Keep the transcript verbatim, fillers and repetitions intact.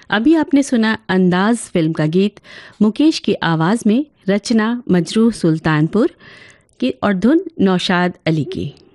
अभी आपने सुना अंदाज फिल्म का गीत मुकेश की आवाज में, रचना मजरूह सुल्तानपुर की और धुन नौशाद अली की।